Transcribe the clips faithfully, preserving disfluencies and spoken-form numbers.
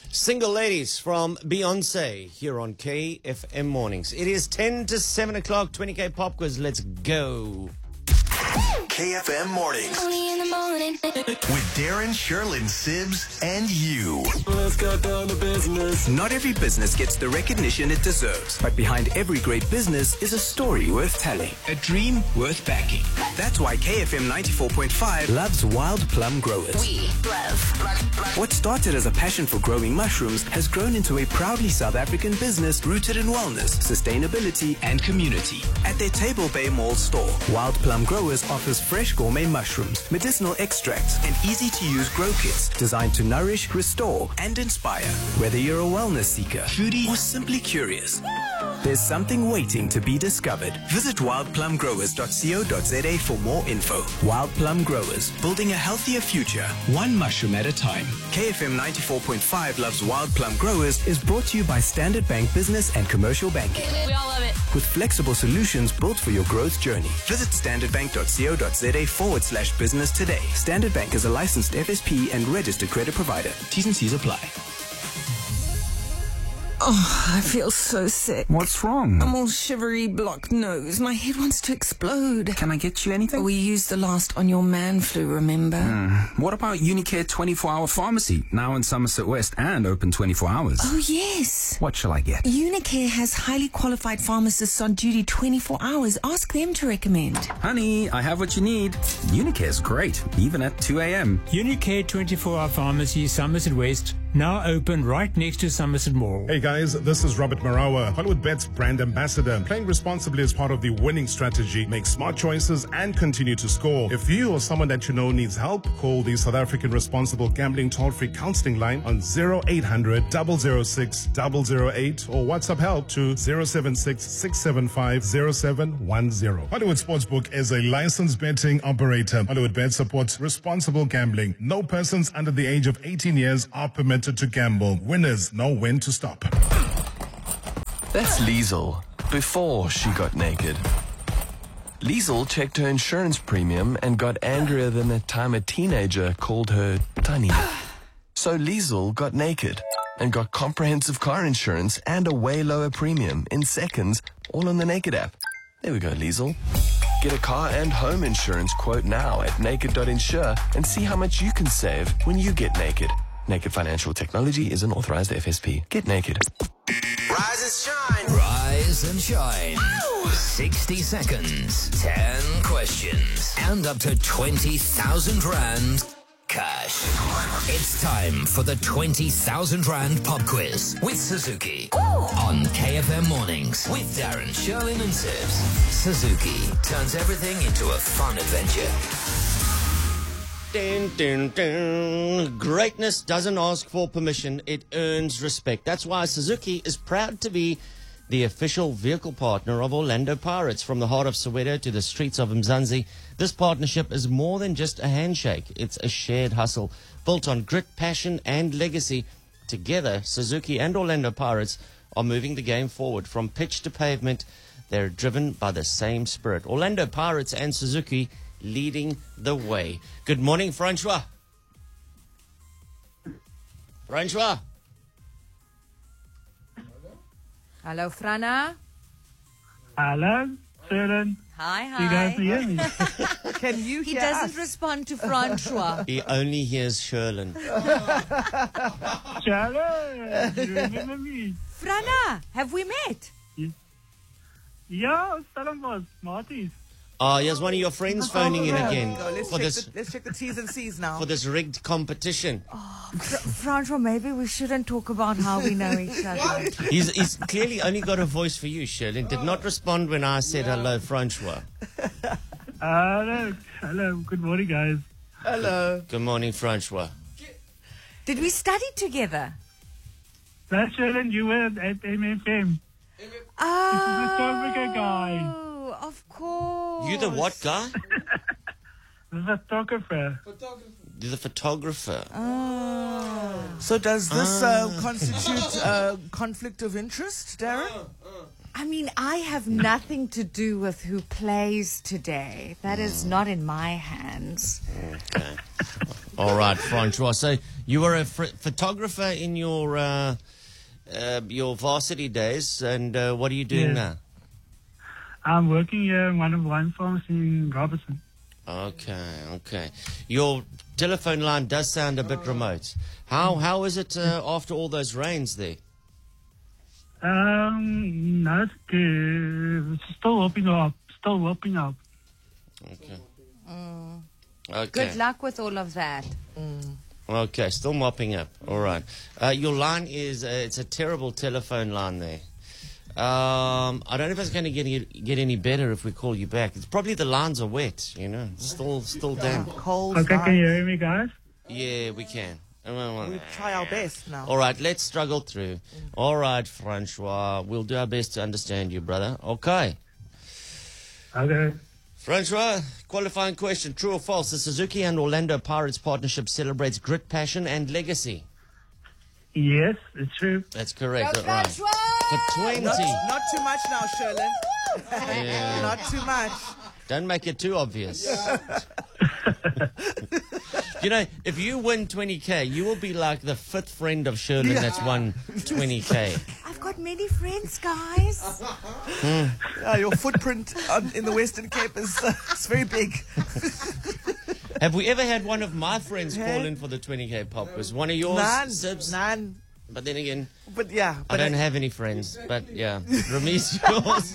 Single Ladies from Beyonce here on K F M Mornings. It is ten to seven o'clock, twenty K Pop Quiz. Let's go. K F M Mornings. Only in the morning. With Darren, Sherlyn, Sibs, and you. Let's go down to business. Not every business gets the recognition it deserves, but behind every great business is a story worth telling, a dream worth backing. That's why K F M ninety-four point five loves Wild Plum Growers. We love. What started as a passion for growing mushrooms has grown into a proudly South African business rooted in wellness, sustainability, and community. At their Table Bay Mall store, Wild Plum Growers offers fresh gourmet mushrooms, medicinal extracts, and easy-to-use grow kits designed to nourish, restore, and inspire. Whether you're a wellness seeker, foodie, or simply curious, there's something waiting to be discovered. Visit wild plum growers dot co dot za for more info. Wild Plum Growers, building a healthier future, one mushroom at a time. K F M ninety-four point five Loves Wild Plum Growers is brought to you by Standard Bank Business and Commercial Banking. We all love it. With flexible solutions built for your growth journey. Visit standard bank dot co dot za forward slash business today. Standard Bank is a licensed F S P and registered credit provider. T's and C's apply. Oh, I feel so sick. What's wrong? I'm all shivery, blocked nose. My head wants to explode. Can I get you anything? We used the last on your man flu, remember? Mm. What about Unicare twenty-four hour pharmacy, now in Somerset West and open twenty-four hours? Oh, yes. What shall I get? Unicare has highly qualified pharmacists on duty twenty-four hours. Ask them to recommend. Honey, I have what you need. Unicare's great, even at two a.m. Unicare twenty-four hour pharmacy, Somerset West, now open right next to Somerset Mall. Hey guys, this is Robert Marawa, Hollywood Bet's brand ambassador. Playing responsibly is part of the winning strategy. Make smart choices and continue to score. If you or someone that you know needs help, call the South African Responsible Gambling Toll-Free Counseling Line on zero eight hundred, double oh six, double oh eight or WhatsApp help to zero seven six, six seven five, zero seven one zero. Hollywood Sportsbook is a licensed betting operator. Hollywood Bet supports responsible gambling. No persons under the age of eighteen years are permitted to gamble. Winners know when to stop. That's Liesel, before she got naked. Liesel checked her insurance premium and got angrier than the time a teenager called her Tunny. So Liesel got naked and got comprehensive car insurance and a way lower premium in seconds, all on the Naked app. There we go, Liesel. Get a car and home insurance quote now at naked dot insure and see how much you can save when you get naked. Naked Financial Technology is an authorized F S P. Get naked. Rise and shine. Rise and shine. Ow. sixty seconds, ten questions, and up to twenty thousand rand cash. It's time for the twenty thousand rand pop quiz with Suzuki. Ooh. On K F M Mornings with Darren, Sherlyn, and Sibs. Suzuki turns everything into a fun adventure. Dun, dun, dun. Greatness doesn't ask for permission, it earns respect. That's why Suzuki is proud to be the official vehicle partner of Orlando Pirates. From the heart of Soweto to the streets of Mzansi, this partnership is more than just a handshake. It's a shared hustle built on grit, passion, and legacy. Together, Suzuki and Orlando Pirates are moving the game forward from pitch to pavement. They're driven by the same spirit. Orlando Pirates and Suzuki leading the way. Good morning, Francois. Francois. Hello, Frana. Hello, Sherlyn. Hi, hi. You guys hear me? Can you He hear doesn't us? respond to Francois. He only hears Sherlyn. Sherlyn, you remember me? Frana, have we met? Yeah, Stellenbosch, Smarties. Oh, here's one of your friends phoning in again. Go, let's, for check this, the, let's check the T's and C's now. For this rigged competition. Oh, Fr- Francois, maybe we shouldn't talk about how we know each other. He's, he's clearly only got a voice for you, Shirley. Did not respond when I said hello, Francois. Hello, hello. Good morning, guys. Hello. Good morning, Francois. Did we study together? That's Sherlyn, you were at M F M. Oh, this is the photographer guy. Of course. You the what guy? The photographer. You're the photographer. Oh. So does this uh, constitute uh, conflict of interest, Darren? I mean, I have nothing to do with who plays today. That is not in my hands. Okay. All right, Francois. So you were a ph- photographer in your uh, uh, your varsity days, and uh, what are you doing Yes. now? I'm working here in one of the wine farms in Robertson. Okay, okay. Your telephone line does sound a bit remote. How how is it uh, after all those rains there? Um, no, it's good. It's still opening up. Still opening up. Okay. Mm. Okay. Good luck with all of that. Okay, still mopping up. All right. Uh, your line is, uh, it's a terrible telephone line there. Um, I don't know if it's going to get any, get any better if we call you back. It's probably the lines are wet, you know. It's still, still damp. Cold. Okay, can you hear me, guys? Yeah, we can. We try our best now. All right, let's struggle through. All right, Francois, we'll do our best to understand you, brother. Okay. Okay. Francois, qualifying question. True or false? The Suzuki and Orlando Pirates partnership celebrates grit, passion, and legacy. Yes, it's true. That's correct. Go All right. Francois! For twenty. Not, not too much now, Sherlyn. Yeah. Not too much. Don't make it too obvious. You know, if you win twenty K, you will be like the fifth friend of Sherlyn Yeah. that's won twenty K. I've got many friends, guys. Yeah, your footprint on, in the Western Cape is uh, it's very big. Have we ever had one of my friends Yeah. call in for the twenty K pop quiz? One of yours, None. Sibs? None. But then again, But yeah. I But don't uh, have any friends. But yeah, Rami's yours.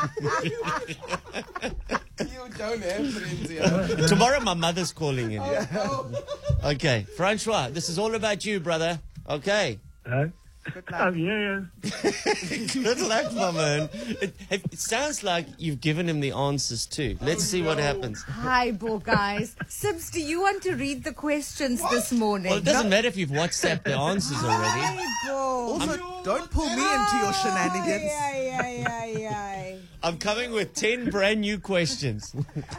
You don't have friends here. Tomorrow my mother's calling in. Okay, Francois, this is all about you, brother. Okay. Uh, I'm here. Good luck, my man. It, it sounds like you've given him the answers too. Let's see what happens. Hi, Bo, guys. Sibs, do you want to read the questions this morning? Well, it doesn't matter if you've WhatsApped the answers already. Hi, Bo. also, don't pull me into your shenanigans. Ay, ay, ay, ay. I'm coming with ten brand new questions.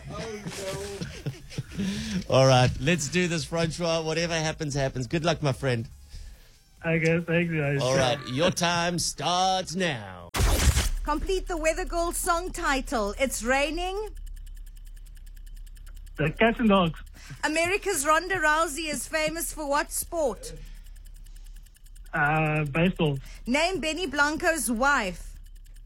All right, let's do this, Francois. Whatever happens, happens. Good luck, my friend. Okay, thank you. guys. All right, your time starts now. Complete the Weather Girl song title. It's raining. The cats and dogs. America's Ronda Rousey is famous for what sport? Uh, baseball. Name Benny Blanco's wife.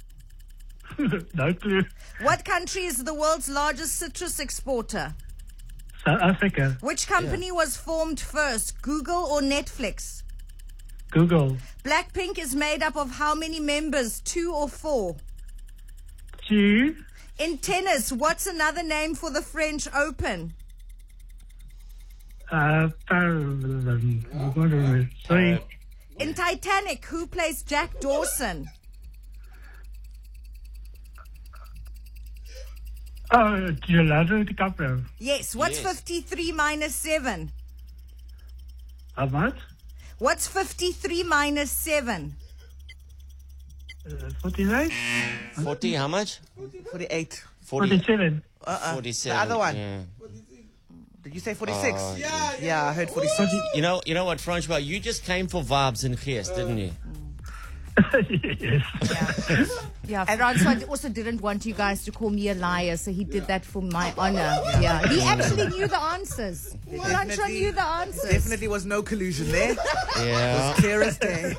No clue. What country is the world's largest citrus exporter? South Africa. Which company was formed first, Google or Netflix? Google. Blackpink is made up of how many members, two or four? Two. In tennis, what's another name for the French Open? Uh, Par- sorry. In Titanic, who plays Jack Dawson? Oh, Leonardo DiCaprio. Yes, what's Yes. fifty-three minus seven? How much? What's fifty-three minus seven? Uh, forty-nine? forty, how much? forty-eight. forty, forty-seven. Uh-uh. forty-seven. The other one. Yeah. Did you say forty-six? Oh, yeah, yeah, I heard forty-six. You know, you know what, Francois? You just came for vibes and geest, didn't you? Yes. Yeah, Francois also didn't want you guys to call me a liar, so he did that for my honor. Yeah, he actually knew the answers. Francois knew the answers. Definitely was no collusion there. Yeah. Clear as day.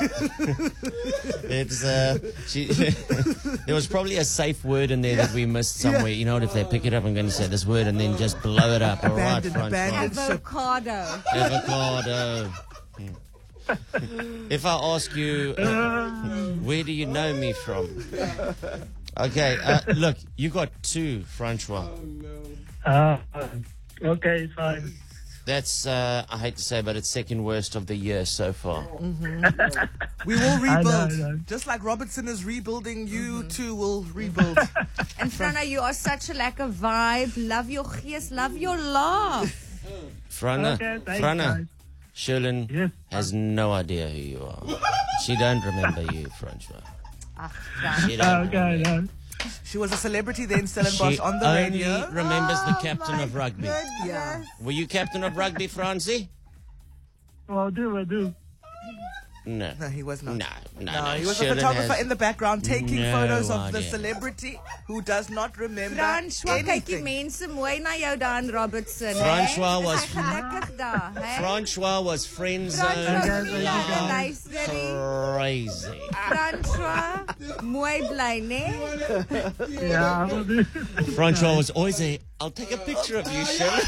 It's uh, she, there was probably a safe word in there that we missed somewhere. You know what? If they pick it up, I'm going to say this word and then just blow it up. All right, Abandon, Francois. abandon. Avocado. Avocado. If I ask you, uh, where do you know me from? Okay, uh, look, you got two, Francois. Uh, okay, fine. That's, uh, I hate to say, but it's second worst of the year so far. We will I know, rebuild. I know. Just like Robertson is rebuilding, you too will rebuild. And Frana, you are such a lack of vibe. Love your gees, love your laugh. Frana, Okay, thanks, Frana, guys. Sherlyn Yes. has no idea who you are. She don't remember you, Francois. Ah, She don't Okay, remember. no. She was a celebrity then, Stellenbosch, She on the only radio. remembers the captain of rugby. Yeah. Were you captain of rugby, Francie? Well, I do, I do. No. No, he was not. No, no, No, no. he was a Sheldon photographer has in the background taking no photos of the idea. celebrity who does not remember François, kyk die anything. mense mooi na jou daar in Robertson. François hè? was- Is hy gelukkig daar, hè? Francois was friend François, zoned ja, luister nie. crazy. François, mooi bly, né? Ja, maar die- Francois was always a, I'll take a picture of you, Sheldon.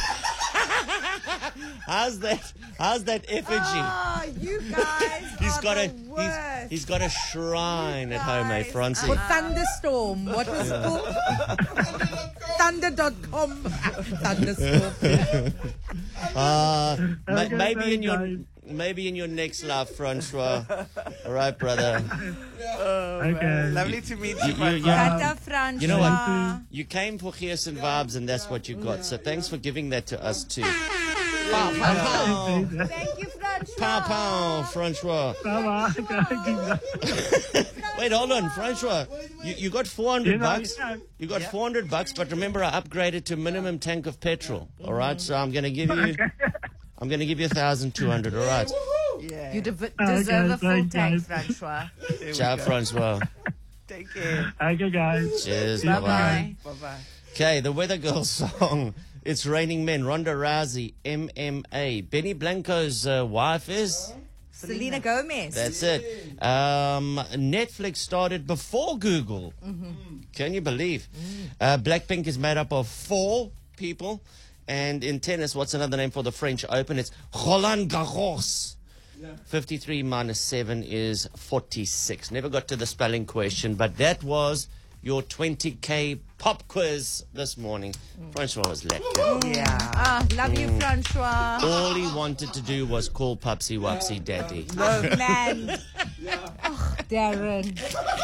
How's that? How's that effigy? Oh, you guys He's are got the a he's, worst. he's got a shrine at home, eh, Francie? For Thunderstorm. What was it called? Thunder dot com. Thunderstorm. Uh, ma- Okay, maybe in your guys. maybe in your next life, Francois. All right, brother. Okay. Lovely to meet You, you, my you, you, friend. Tata François. you know what? You came for Gears and Vibes, and that's what you got. So thanks for giving that to us too. Pow, pow, pow. Thank you, François. Pow, pow, Francois. Ça va, kijk. Wait, hold on, Francois. You, you got four hundred You know, bucks. yeah. You got four hundred bucks, but remember, I upgraded to minimum tank of petrol. All right, so I'm gonna give you, I'm gonna give you a thousand two hundred. All right. You de- deserve Okay, a full thanks, tank, guys. François. Ciao, Francois. Take care. Okay, guys. Cheers. Bye bye. Bye. Bye-bye. Okay, the Weather Girl song. It's Raining Men. Ronda Rousey, M M A. Benny Blanco's uh, wife is. Selena Gomez. That's it. Um, Netflix started before Google. Can you believe? Uh, Blackpink is made up of four people. And in tennis, what's another name for the French Open? It's Roland Garros. fifty-three minus seven is forty-six. Never got to the spelling question, but that was your twenty K pop quiz this morning. Francois was lekker. Yeah. Ah, love you, François. All he wanted to do was call Pupsy Wupsy Daddy. Oh, man. Oh, Darren.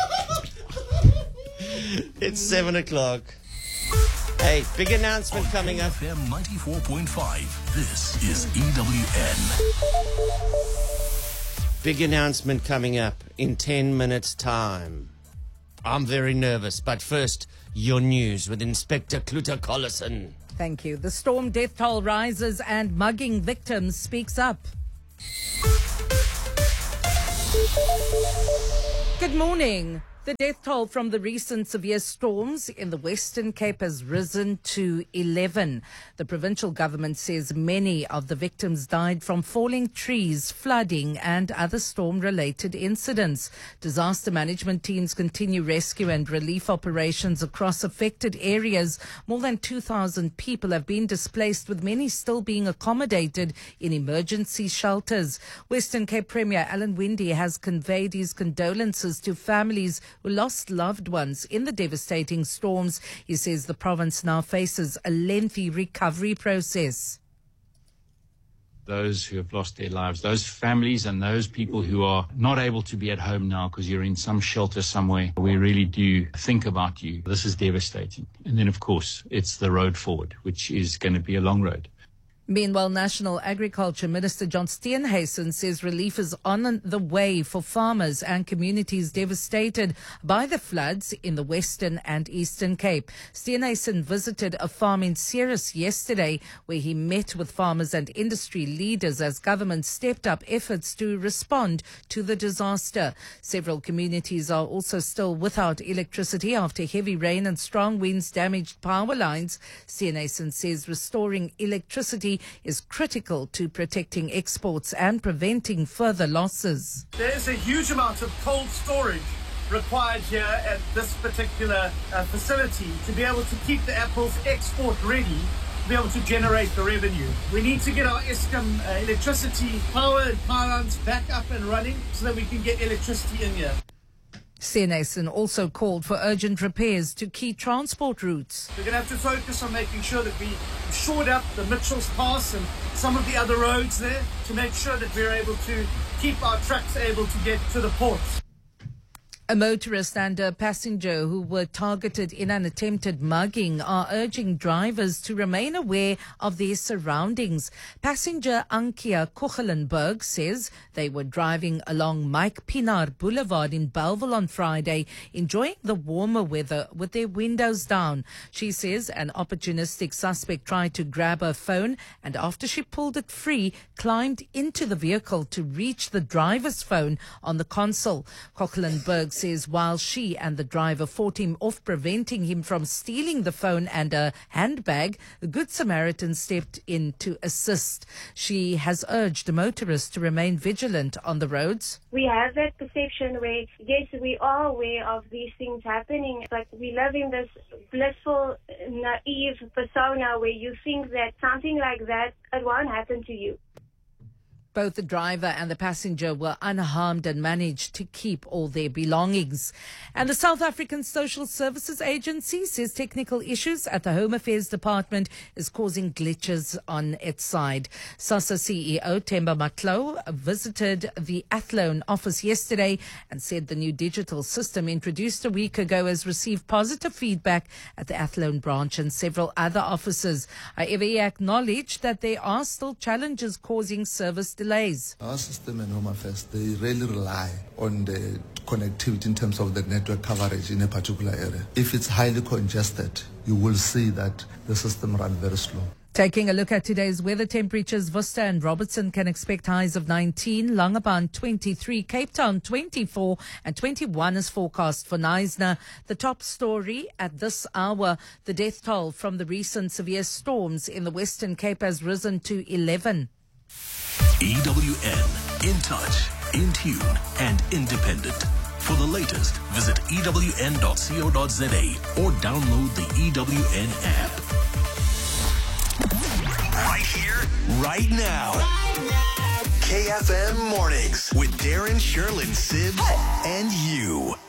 It's seven o'clock. Hey, big announcement coming up. F M ninety-four point five. This is E W N. Big announcement coming up in ten minutes' time. I'm very nervous, but first, your news with Inspector Cluter Collison. Thank you. The storm death toll rises and mugging victims speaks up. Good morning. The death toll from the recent severe storms in the Western Cape has risen to eleven. The provincial government says many of the victims died from falling trees, flooding and other storm-related incidents. Disaster management teams continue rescue and relief operations across affected areas. More than two thousand people have been displaced, with many still being accommodated in emergency shelters. Western Cape Premier Alan Winde has conveyed his condolences to families who lost loved ones in the devastating storms. He says the province now faces a lengthy recovery process. Those who have lost their lives, those families and those people who are not able to be at home now because you're in some shelter somewhere, we really do think about you. This is devastating. And then, of course, it's the road forward, which is going to be a long road. Meanwhile, National Agriculture Minister John Steenhuisen says relief is on the way for farmers and communities devastated by the floods in the Western and Eastern Cape. Steenhuisen visited a farm in Ceres yesterday, where he met with farmers and industry leaders as government stepped up efforts to respond to the disaster. Several communities are also still without electricity after heavy rain and strong winds damaged power lines. Steenhuisen says restoring electricity is critical to protecting exports and preventing further losses. There is a huge amount of cold storage required here at this particular uh, facility to be able to keep the apples export ready, to be able to generate the revenue. We need to get our Eskom uh, electricity power and pylons back up and running so that we can get electricity in here. Steenhuisen also called for urgent repairs to key transport routes. We're going to have to focus on making sure that we shored up the Mitchell's Pass and some of the other roads there to make sure that we're able to keep our trucks able to get to the ports. A motorist and a passenger who were targeted in an attempted mugging are urging drivers to remain aware of their surroundings. Passenger Ankia Kochelenberg says they were driving along Mike Pinar Boulevard in Bellville on Friday, enjoying the warmer weather with their windows down. She says an opportunistic suspect tried to grab her phone and after she pulled it free, climbed into the vehicle to reach the driver's phone on the console. Kochelenberg says while she and the driver fought him off, preventing him from stealing the phone and a handbag, the Good Samaritan stepped in to assist. She has urged the motorists to remain vigilant on the roads. We have that perception where, yes, we are aware of these things happening, but we live in this blissful, naive persona where you think that something like that, it won't happen to you. Both the driver and the passenger were unharmed and managed to keep all their belongings. And the South African Social Services Agency says technical issues at the Home Affairs Department is causing glitches on its side. SASSA C E O Themba Maklo visited the Athlone office yesterday and said the new digital system introduced a week ago has received positive feedback at the Athlone branch and several other offices. However, he acknowledged that there are still challenges causing service delays. Our system and Home Affairs, they really rely on the connectivity in terms of the network coverage in a particular area. If it's highly congested, you will see that the system runs very slow. Taking a look at today's weather temperatures, Worcester and Robertson can expect highs of nineteen, Langebaan twenty-three, Cape Town twenty-four and twenty-one is forecast for Knysna. The top story at this hour, the death toll from the recent severe storms in the Western Cape has risen to eleven. E W N, in touch, in tune, and independent. For the latest, visit E W N dot co dot za or download the E W N app. Right here, right now. K F M Mornings with Darren, Sherlyn, Sibs, and you.